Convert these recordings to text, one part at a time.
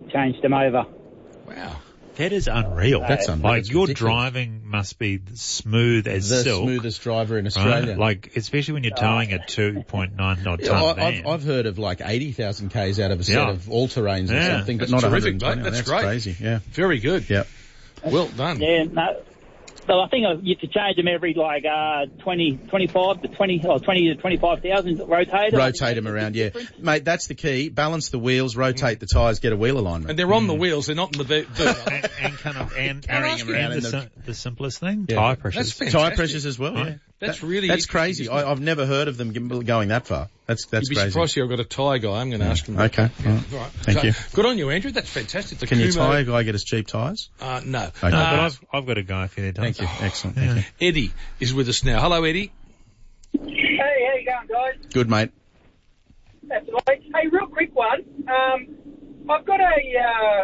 changed them over. Wow. That is unreal. That's unreal. Like, It's your ridiculous. driving must be smooth as The silk. smoothest driver in Australia. Right? Like, especially when you're towing a 2.9 odd Yeah, ton van. I've heard of like 80,000 Ks out of a set Yeah. of all-terrains or Yeah. something, but That's not terrific, 120. mate. That's That's great. crazy, yeah. Very good. Yep. Well done. Yeah, no. So I think you have to change them every 25 to 20 or 20 to 25,000. Rotate them around, yeah. Mate, that's the key. Balance the wheels, rotate the tyres, get a wheel alignment. And they're on the wheels, they're not in the boot. and kind of, and Carrying them around in the simplest thing, Yeah. tyre pressures. That's fantastic. Tyre pressures as well, yeah. That's That's crazy. isn't it? I've never heard of them going that far. That's You'd be crazy. surprised here. I've got a tyre guy. I'm going to ask him. Okay. Yeah. All Right. Thank you. Good on you, Andrew. That's fantastic. The Can your Kumo- tyre guy get us cheap tyres? No. Okay. No, but I've got a guy for you. Thank you. Excellent. Thank you. Eddie is with us now. Hello, Eddie. Hey, how you going, guys? Good, mate. That's right. Hey, real quick one. I've got a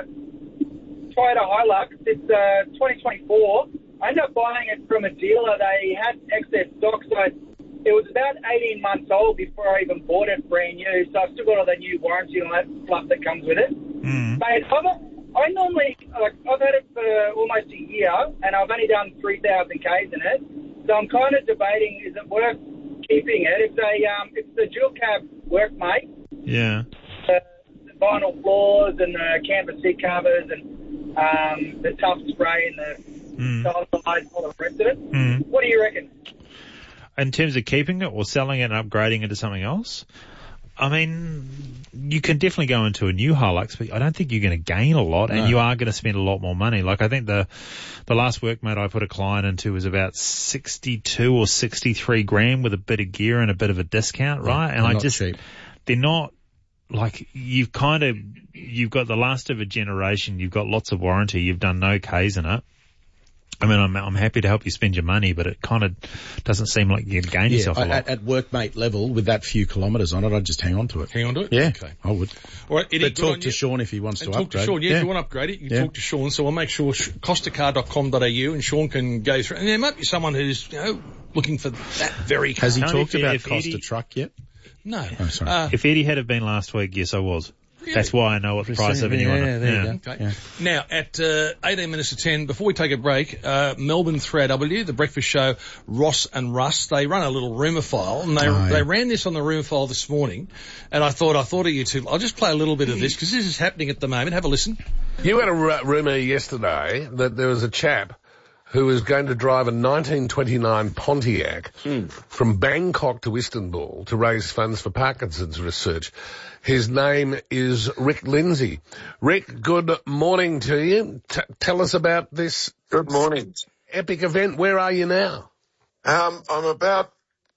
Toyota Hilux. It's 2024. I ended up buying it from a dealer. They had excess stock, so it was about 18 months old before I even bought it brand new. So I've still got all the new warranty and all that fluff that comes with it. Mate, I normally, I've had it for almost a year, and I've only done 3,000 Ks in it. So I'm kind of debating, is it worth keeping it? It's the dual cab workmate. Yeah. The vinyl floors and the canvas seat covers and the tough spray and the stylized and all the rest of it. What do you reckon? In terms of keeping it or selling it and upgrading it to something else, I mean, you can definitely go into a new Hilux, but I don't think you're going to gain a lot, and you are going to spend a lot more money. Like, I think the last workmate I put a client into was about 62 or 63 grand with a bit of gear and a bit of a discount, right? And Not cheap. they're not, like, you've got the last of a generation, you've got lots of warranty, you've done no Ks in it. I mean, I'm happy to help you spend your money, but it kind of doesn't seem like you can gain yourself a lot. At workmate level, with that few kilometres on it, I'd just hang on to it. Hang on to it? Yeah, Okay. I would. All right, Eddie, But talk to Sean if he wants to and talk upgrade. to Sean, if you want to upgrade it, you can talk to Sean. So I'll make sure costacar.com.au and Sean can go through. And there might be someone who's, looking for that very car. Has he Can't talked if- about if Costa Eddie- Truck yet? No. Oh, sorry. If Eddie had have been last week, yes, I was. That's why I know what the price of a new one is. there you go. Okay. Yeah. Now, at 18 minutes to 10, before we take a break, Melbourne 3AW, the breakfast show, Ross and Russ, they run a little rumour file, and they ran this on the rumour file this morning, and I thought of you two. I'll just play a little bit of this, because this is happening at the moment. Have a listen. You had a rumour yesterday that there was a chap who was going to drive a 1929 Pontiac from Bangkok to Istanbul to raise funds for Parkinson's research. His name is Rick Lindsay. Rick, good morning to you. Tell us about this. Good morning. Epic event. Where are you now? I'm about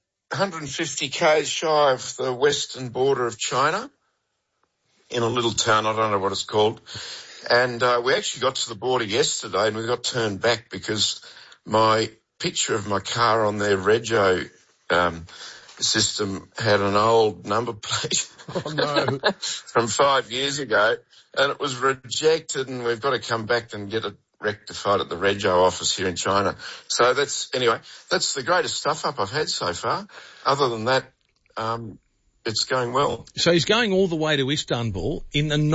150 k's shy of the western border of China in a little town, I don't know what it's called. And we actually got to the border yesterday and we got turned back because my picture of my car on their rego system had an old number plate from 5 years ago, and it was rejected, and we've got to come back and get it rectified at the rego office here in China. So that's the greatest stuff up I've had so far. Other than that, it's going well. So he's going all the way to Istanbul in the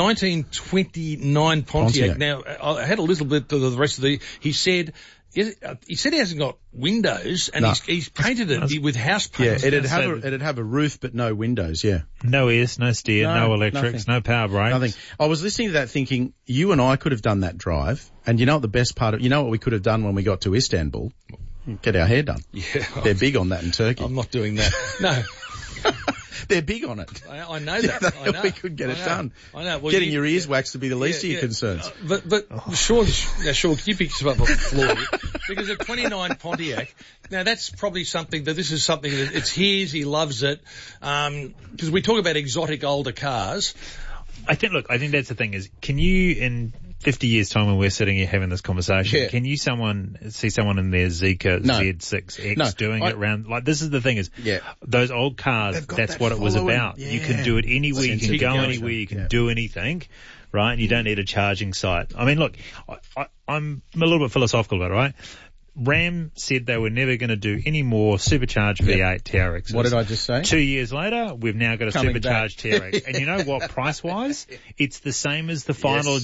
1929 Pontiac. Now, I had a little bit of the rest of he said he hasn't got windows, and he's painted it with house paint. Yeah, it'd have a roof but no windows, yeah. No airs, no steer, no electrics, no power brakes. Nothing. I was listening to that thinking, you and I could have done that drive, and you know what the best part of, you know what we could have done when we got to Istanbul? Get our hair done. Yeah. They're big on that in Turkey. I'm not doing that. No. They're big on it. I know that. I know. We could get it done. I know. Well, getting your ears waxed would be the least of your concerns. But Sean, can you pick this up off the floor? Because a 29 Pontiac, now that's probably something that it's his, he loves it. Because we talk about exotic older cars. I think that's the thing is, can you, in 50 years' time when we're sitting here having this conversation, can you see someone in their Zeekr Z6X doing it around, like, this is the thing is, those old cars, that's what it was about. Yeah. You can do it anywhere, you can go anywhere, you can do anything, right? And you don't need a charging site. I mean, look, I'm a little bit philosophical about it, right? Ram said they were never going to do any more supercharged V8 TRXs. What did I just say? 2 years later, we've now got a supercharged TRX. And you know what, price-wise? It's the same as the final